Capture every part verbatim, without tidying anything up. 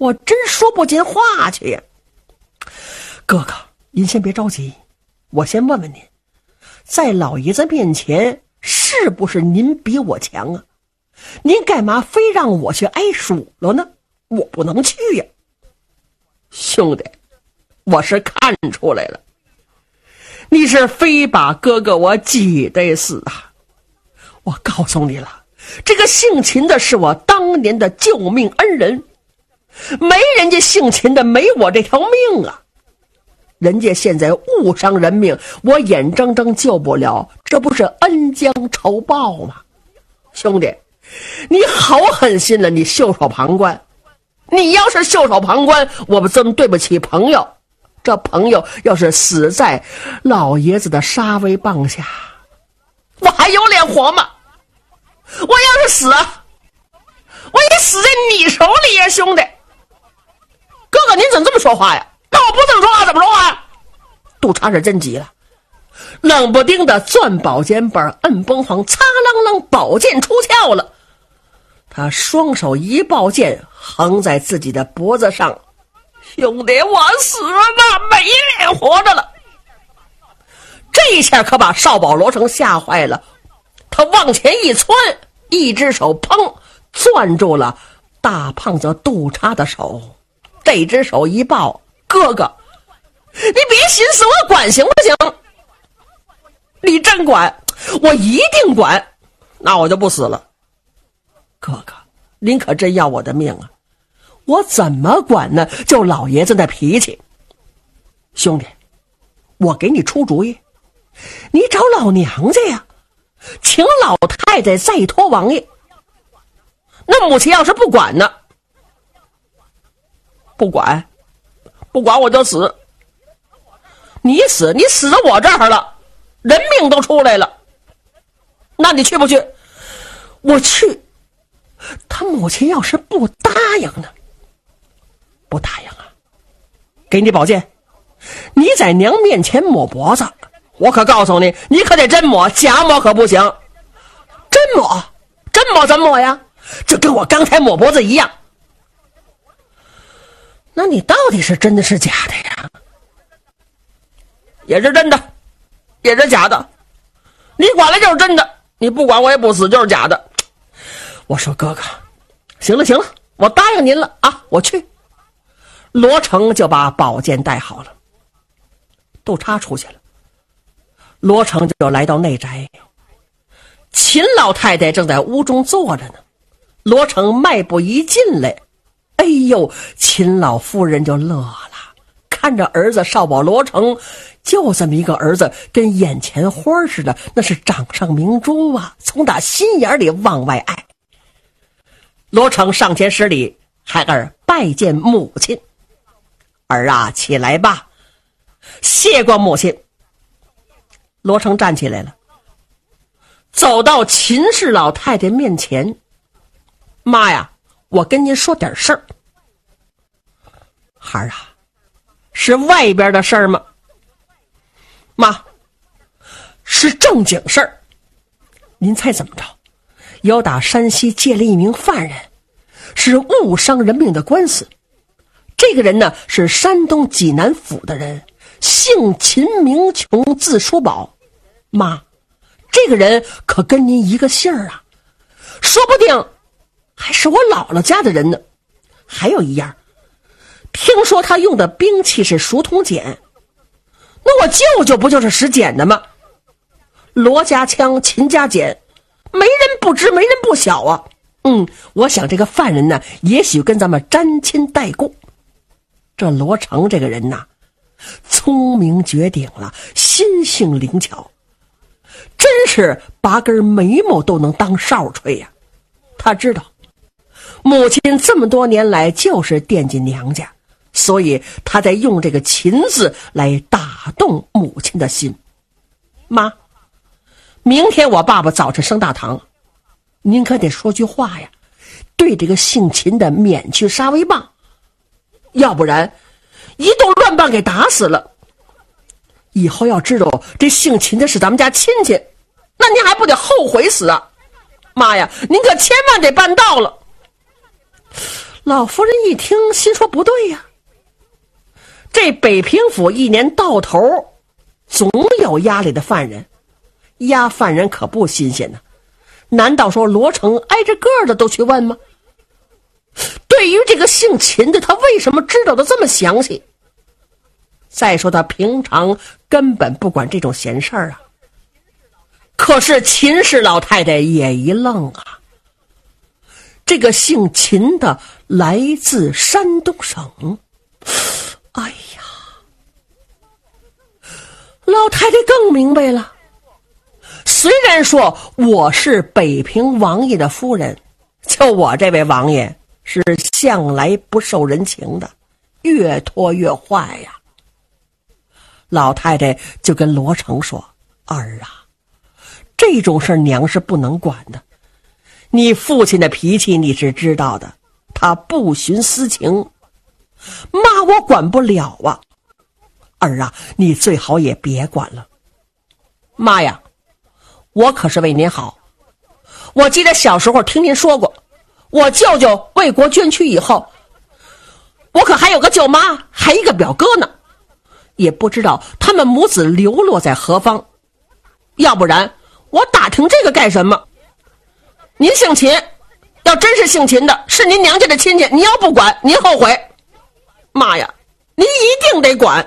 我真说不进话去呀。哥哥，您先别着急，我先问问您，在老爷子面前是不是您比我强啊？您干嘛非让我去挨数了呢？我不能去呀。兄弟，我是看出来了，你是非把哥哥我挤得死啊。我告诉你了，这个姓秦的是我当年的救命恩人，没人家姓秦的没我这条命啊。人家现在误伤人命，我眼睁睁救不了，这不是恩将仇报吗？兄弟，你好狠心了，你袖手旁观。你要是袖手旁观，我们这么对不起朋友，这朋友要是死在老爷子的杀威棒下，我还有脸活吗？我要是死，我也死在你手里呀，兄弟。哥哥，您怎么这么说话呀？那我不这么说话怎么说话呀？杜查是真急了，冷不丁的攥宝剑本，摁崩簧，擦啷啷，宝剑出鞘了。他双手一抱剑，横在自己的脖子上。兄弟，我死了，没脸活着了。这一下可把少保罗成吓坏了，他往前一窜，一只手砰攥住了大胖子杜查的手，这只手一抱，哥哥，你别寻死我管行不行？你真管，我一定管，那我就不死了。哥哥，您可真要我的命啊！我怎么管呢？就老爷子那脾气。兄弟，我给你出主意，你找老娘家呀，请老太太再托王爷。那母亲要是不管呢？不管，不管我就死。你死，你死在我这儿了，人命都出来了。那你去不去？我去。他母亲要是不答应呢？不答应啊，给你宝剑，你在娘面前抹脖子，我可告诉你，你可得真抹，假抹可不行。真抹？真抹怎么抹呀？就跟我刚才抹脖子一样。那你到底是真的是假的呀？也是真的，也是假的。你管了就是真的，你不管我也不死，就是假的。我说哥哥，行了行了，我答应您了啊，我去。罗成就把宝剑带好了。杜查出去了，罗成就来到内宅。秦老太太正在屋中坐着呢，罗成迈步一进来，哎呦，秦老夫人就乐了，看着儿子少保罗成，就这么一个儿子，跟眼前花似的，那是掌上明珠啊，从他心眼里往外爱。罗成上前施礼，孩儿拜见母亲。儿啊，起来吧，谢过母亲。罗成站起来了，走到秦氏老太太面前。妈呀，我跟您说点事儿。孩儿啊，是外边的事儿吗？妈，是正经事儿。您猜怎么着？有打山西借了一名犯人，是误伤人命的官司。这个人呢，是山东济南府的人，姓秦名琼，字叔宝。妈，这个人可跟您一个姓儿啊，说不定还是我姥姥家的人呢。还有一样，听说他用的兵器是熟铜锏，那我舅舅不就是使锏的吗？罗家枪，秦家锏，没人不知，没人不晓啊。嗯，我想这个犯人呢，也许跟咱们沾亲带故。这罗成这个人呐，聪明绝顶了，心性灵巧，真是拔根眉毛都能当哨吹呀。他知道母亲这么多年来就是惦记娘家，所以他在用这个秦字来打动母亲的心。妈，明天我爸爸早晨升大堂，您可得说句话呀，对这个姓秦的免去杀威棒，要不然一动乱棒给打死了。以后要知道这姓秦的是咱们家亲戚，那您还不得后悔死啊？妈呀，您可千万得办到了。 老夫人一听，心说不对呀，这北平府一年到头总有押里的犯人，押犯人可不新鲜呢。难道说罗成挨着个的都去问吗？对于这个姓秦的，他为什么知道的这么详细？再说他平常根本不管这种闲事儿啊。可是秦氏老太太也一愣啊，这个姓秦的来自山东省。哎呀，老太太更明白了。虽然说我是北平王爷的夫人，就我这位王爷是向来不受人情的，越拖越坏呀。老太太就跟罗成说：儿啊，这种事娘是不能管的，你父亲的脾气你是知道的，他不徇私情，妈我管不了啊。儿啊，你最好也别管了。妈呀，我可是为您好，我记得小时候听您说过，我舅舅为国捐躯以后，我可还有个舅妈，还一个表哥呢，也不知道他们母子流落在何方，要不然我打听这个干什么？您姓秦，要真是姓秦的，是您娘家的亲戚，您要不管，您后悔。妈呀，您一定得管。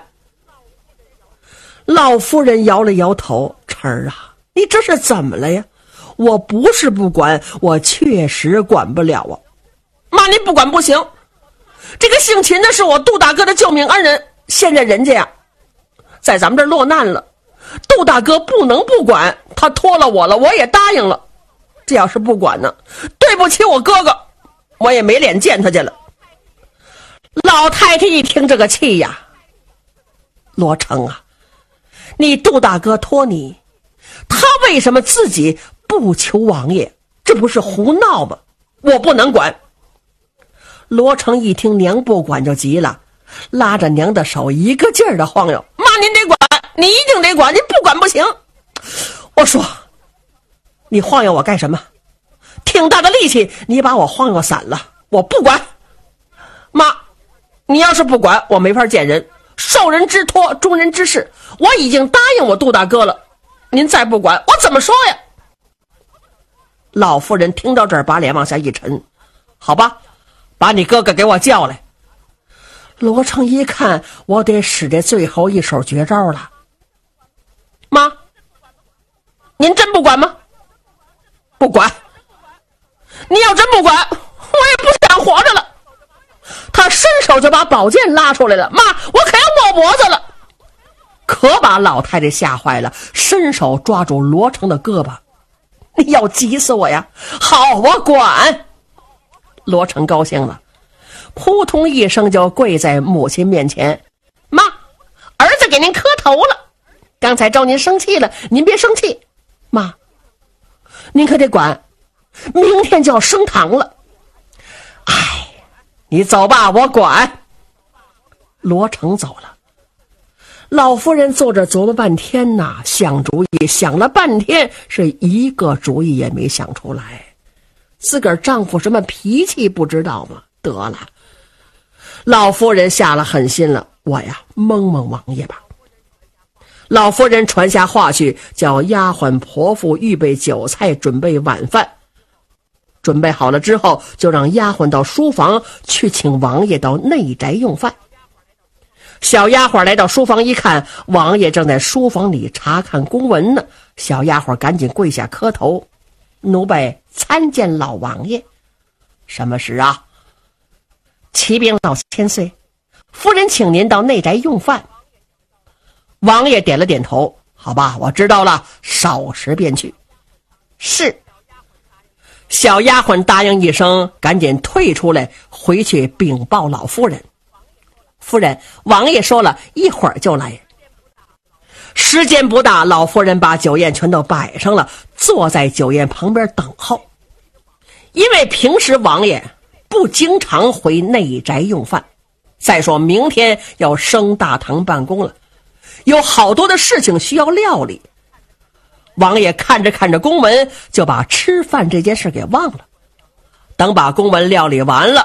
老夫人摇了摇头：晨儿啊，你这是怎么了呀？我不是不管，我确实管不了啊。妈，您不管不行，这个姓秦的是我杜大哥的救命恩人，现在人家呀在咱们这儿落难了，杜大哥不能不管，他托了我了，我也答应了。这要是不管呢，对不起我哥哥，我也没脸见他去了。老太太一听这个气呀，罗成啊，你杜大哥托你，他为什么自己不求王爷？这不是胡闹吗？我不能管。罗成一听娘不管就急了，拉着娘的手一个劲儿的晃悠：妈，您得管，你一定得管，您不管不行。我说你晃悠我干什么？挺大的力气，你把我晃悠散了，我不管。妈，你要是不管，我没法见人，受人之托，忠人之事，我已经答应我杜大哥了，您再不管，我怎么说呀？老夫人听到这儿，把脸往下一沉：好吧，把你哥哥给我叫来。罗成一看，我得使这最后一手绝招了。妈，您真不管吗？不管。你要真不管，我也不想活着了。他伸手就把宝剑拉出来了：妈，我可要抹脖子了。可把老太太吓坏了，伸手抓住罗成的胳膊：你要急死我呀！好，我管。罗成高兴了，扑通一声就跪在母亲面前：妈，儿子给您磕头了，刚才招您生气了，您别生气。妈，您可得管，明天就要升堂了。哎，你走吧，我管。罗成走了。老夫人坐着琢磨半天呐，想主意想了半天，是一个主意也没想出来。自个儿丈夫什么脾气不知道吗？得了，老夫人下了狠心了，我呀蒙蒙王爷吧。老夫人传下话去，叫丫鬟婆妇预备酒菜，准备晚饭。准备好了之后，就让丫鬟到书房去请王爷到内宅用饭。小丫鬟来到书房一看，王爷正在书房里查看公文呢。小丫鬟赶紧跪下磕头：奴辈参见老王爷。什么事啊？启禀老千岁，夫人请您到内宅用饭。王爷点了点头：好吧，我知道了，稍时便去。是。小丫鬟答应一声，赶紧退出来，回去禀报老夫人。夫人，王爷说了一会儿就来。时间不大，老夫人把酒宴全都摆上了，坐在酒宴旁边等候。因为平时王爷不经常回内宅用饭，再说明天要升大堂办公了，有好多的事情需要料理。王爷看着看着公文，就把吃饭这件事给忘了。等把公文料理完了，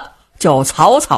就草草